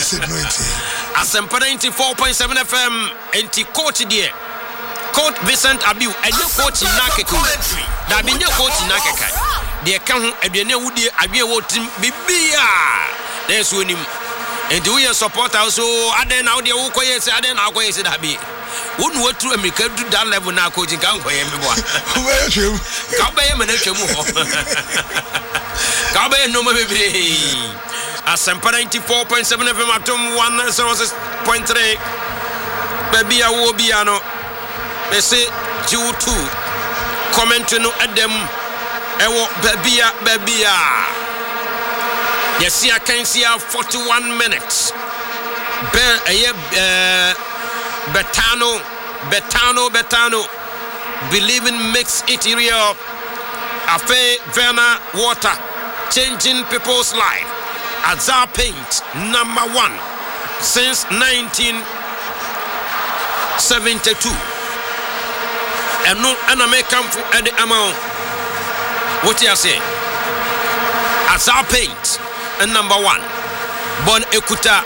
Asempa 94.7 FM enti coach there. Coach Vincent Abiu enye coach Nakeko. Da bi nye coach Nakeka. De ka ho aduane wudie adwe wo tim bibia. Na so nim. Enti we support also aden na wo de wo koye se aden na koye se da bi. Wonu watu America do that level na coach kan koye me boa. Wo twem. Ka ba ye me na twem ho. Ka ba ye no ma bebre. Asempa 94.7 FM atom 106.3. Baby a wo bia no. Me say due to comment no adam ewo baby a. Yes, I can see 41 minutes. Betano. Believing makes it real. Afe Verna water changing people's life. Azar Paint #1 since 1972. And no make come for the amount. What you say? Azar Paint and #1. Bon Ekuta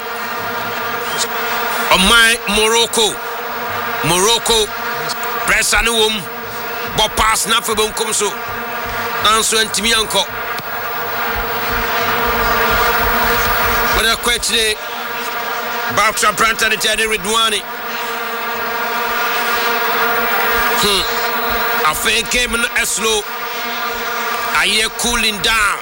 on my Morocco press and womb but pass na for bon come so answer ntimi anko but a question Bafra Branta the Teddy Ridwani a fake game in a slow a year cooling down.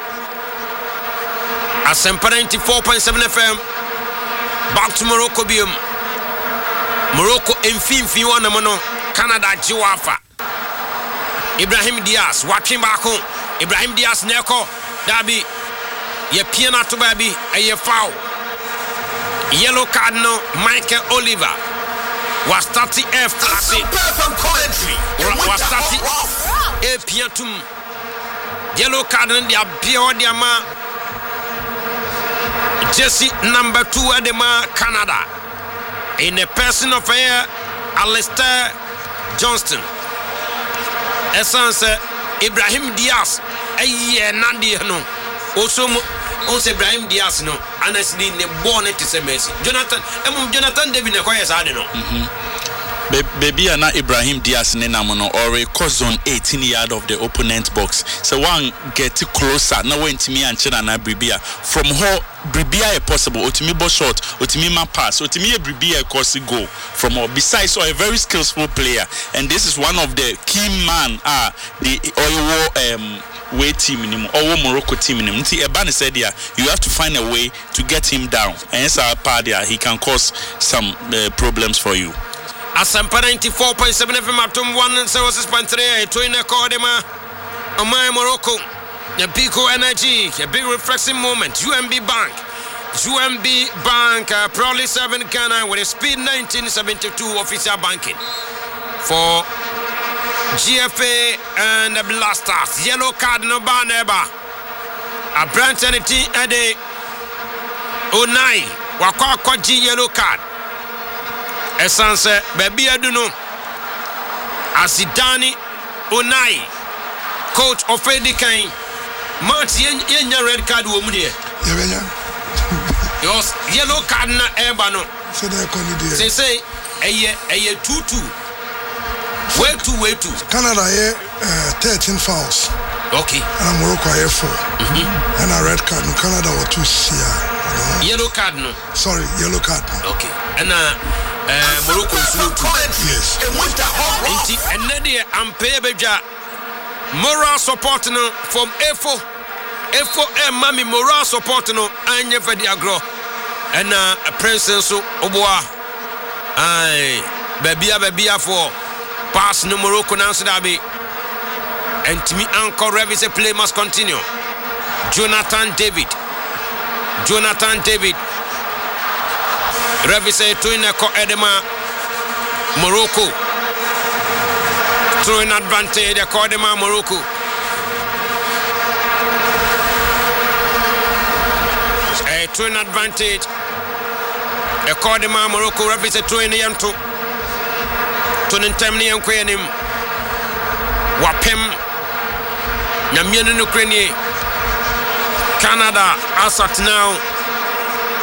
Asempa 94.7 FM. Back to Morocco bium. Morocco Mfimfi wana mono Canada Jiwafa. Ibrahim Diaz watching back home. Ibrahim Diaz neko dabi ye piana to baby a ye foul. Yellow card no Michael Oliver was 30 F was 30 a piatum. Yellow card and the appeal diama Jesse #2 at the Canada in the person of Alistair Johnston. Essence Ibrahim Diaz Nandi no also Ibrahim Diaz no honestly ne born it is a mess. Jonathan David ne koyes ade no. Baby na Ibrahim Diaz ne namono or a zone 18 yard of the opponent box. So one get closer na went me and China na Bribia from her Bribia possible otimi bo shot otimi ma pass otimi Bribia course go from her besides a very skillful player and this is one of the key man the Oyo way team in or Morocco team in Nti Ebane said you have to find a way to get him down and so he can cause some problems for you. Asempa 94.7 FM atom 106.3 to in the Cordema Omai Morocco the Pico Energy a big refreshing moment. UMB Bank proudly serving Ghana with a speed 1972 official banking for GFA and the Blasters. Yellow card no baneba a branch anything at the Unai Wakwa G yellow card. Essence baby aduno Asidani Unai coach of Edikan match yenya red card wo mu de yes yellow card na eba no so they call it say eye 2-2 way two Canada 13 fouls okay and Morocco 4 and a red card no Canada were 2 yellow card no sorry yellow card no. Okay and Morocco slow too. Yes. Inti enede ampe beja moral support no from Efo mami moral support no anye fedi agro and princess so oboa ai babia for pass no Morocco na so dabi and me anchor revis a play must continue. Jonathan David Revise Twin Ko Edema Morocco throwing advantage Edema Morocco a twin advantage Edema Morocco Revise Twin Yanto Tunin Temni and Quenim Wapem Namian Ukraine Canada as at now